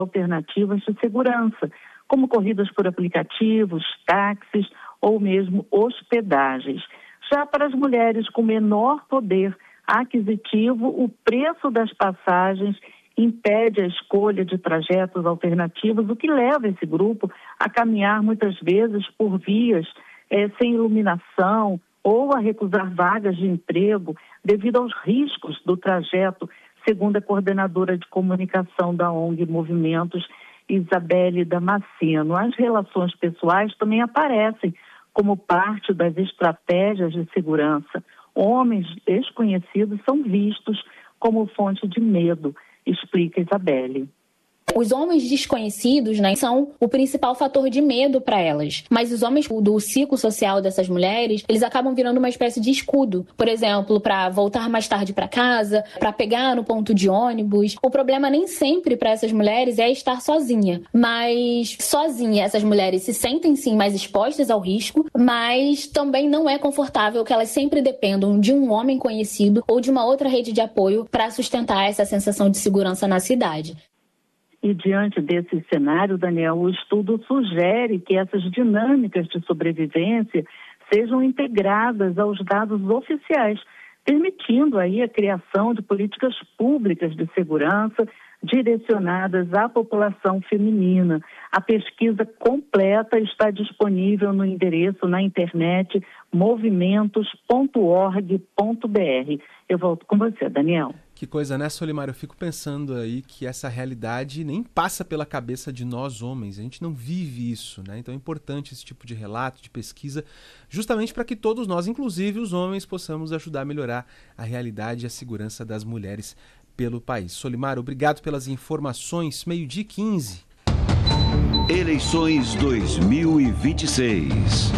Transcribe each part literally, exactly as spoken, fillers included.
alternativas de segurança, como corridas por aplicativos, táxis ou mesmo hospedagens. Já para as mulheres com menor poder aquisitivo, o preço das passagens impede a escolha de trajetos alternativos, o que leva esse grupo a caminhar muitas vezes por vias eh, sem iluminação ou a recusar vagas de emprego devido aos riscos do trajeto, segundo a coordenadora de comunicação da O N G Movimentos, Isabelle Damasceno. As relações pessoais também aparecem como parte das estratégias de segurança. Homens desconhecidos são vistos como fonte de medo, explica Isabelle. Os homens desconhecidos, né, são o principal fator de medo para elas. Mas os homens do ciclo social dessas mulheres, eles acabam virando uma espécie de escudo. Por exemplo, para voltar mais tarde para casa, para pegar no ponto de ônibus. O problema nem sempre para essas mulheres é estar sozinha. Mas sozinha, essas mulheres se sentem sim mais expostas ao risco, mas também não é confortável que elas sempre dependam de um homem conhecido ou de uma outra rede de apoio para sustentar essa sensação de segurança na cidade. E diante desse cenário, Daniel, o estudo sugere que essas dinâmicas de sobrevivência sejam integradas aos dados oficiais, permitindo aí a criação de políticas públicas de segurança direcionadas à população feminina. A pesquisa completa está disponível no endereço na internet movimentos ponto org ponto br. Eu volto com você, Daniel. Que coisa, né, Solimar? Eu fico pensando aí que essa realidade nem passa pela cabeça de nós homens. A gente não vive isso, né? Então é importante esse tipo de relato, de pesquisa, justamente para que todos nós, inclusive os homens, possamos ajudar a melhorar a realidade e a segurança das mulheres pelo país. Solimar, obrigado pelas informações. meio-dia e quinze. Eleições dois mil e vinte e seis.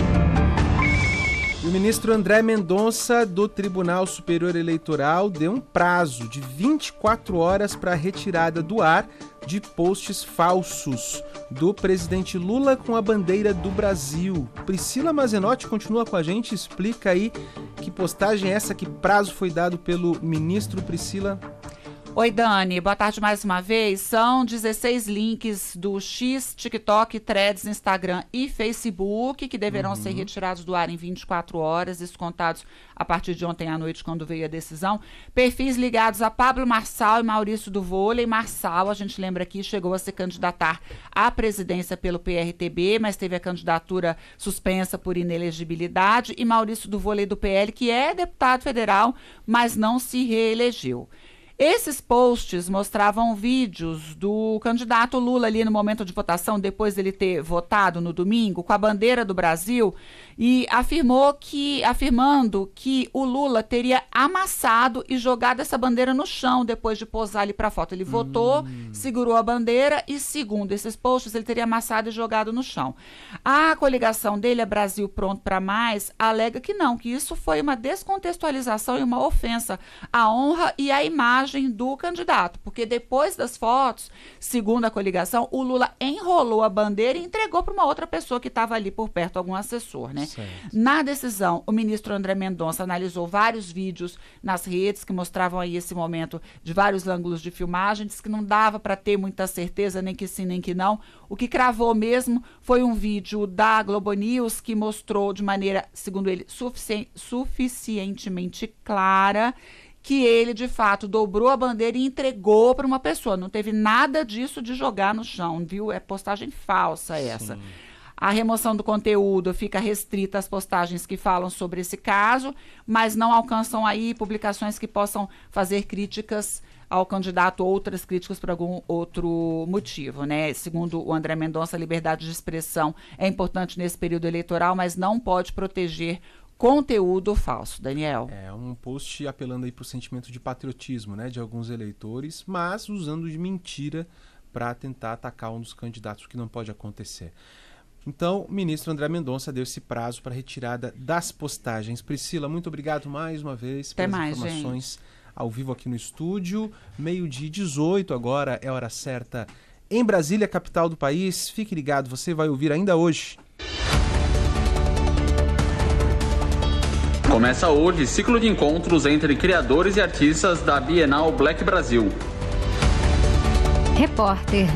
O ministro André Mendonça, do Tribunal Superior Eleitoral, deu um prazo de vinte e quatro horas para a retirada do ar de posts falsos do presidente Lula com a bandeira do Brasil. Priscila Mazenotti continua com a gente, explica aí que postagem é essa, que prazo foi dado pelo ministro. Priscila. Oi, Dani. Boa tarde mais uma vez. São dezesseis links do X, TikTok, Threads, Instagram e Facebook que deverão uhum. ser retirados do ar em vinte e quatro horas, descontados a partir de ontem à noite, quando veio a decisão. Perfis ligados a Pablo Marçal e Maurício do Vôlei. Marçal, a gente lembra aqui, chegou a se candidatar à presidência pelo P R T B, mas teve a candidatura suspensa por inelegibilidade. E Maurício do Vôlei do P L, que é deputado federal, mas não se reelegeu. Esses posts mostravam vídeos do candidato Lula ali no momento de votação, depois dele ter votado no domingo, com a bandeira do Brasil, e afirmou que, afirmando que o Lula teria amassado e jogado essa bandeira no chão depois de posar ali para foto. Ele hum. votou, segurou a bandeira e, segundo esses posts, ele teria amassado e jogado no chão. A coligação dele, a Brasil Pronto para Mais, alega que não, que isso foi uma descontextualização e uma ofensa à honra e à imagem do candidato, porque depois das fotos, segundo a coligação, o Lula enrolou a bandeira e entregou para uma outra pessoa que estava ali por perto, algum assessor, né? Certo. Na decisão, o ministro André Mendonça analisou vários vídeos nas redes que mostravam aí esse momento de vários ângulos de filmagem, disse que não dava para ter muita certeza, nem que sim, nem que não. O que cravou mesmo foi um vídeo da Globo News que mostrou de maneira, segundo ele, sufici- suficientemente clara que ele, de fato, dobrou a bandeira e entregou para uma pessoa. Não teve nada disso de jogar no chão, viu? É postagem falsa essa. Sim. A remoção do conteúdo fica restrita às postagens que falam sobre esse caso, mas não alcançam aí publicações que possam fazer críticas ao candidato, outras críticas por algum outro motivo, né? Segundo o André Mendonça, a liberdade de expressão é importante nesse período eleitoral, mas não pode proteger conteúdo falso. Daniel. É um post apelando aí para o sentimento de patriotismo, né, de alguns eleitores, mas usando de mentira para tentar atacar um dos candidatos, o que não pode acontecer. Então, o ministro André Mendonça deu esse prazo para retirada das postagens. Priscila, muito obrigado mais uma vez pelas mais, informações gente. Ao vivo aqui no estúdio. meio-dia e dezoito agora é a hora certa em Brasília, capital do país. Fique ligado, você vai ouvir ainda hoje. Começa hoje ciclo de encontros entre criadores e artistas da Bienal Black Brasil. Repórter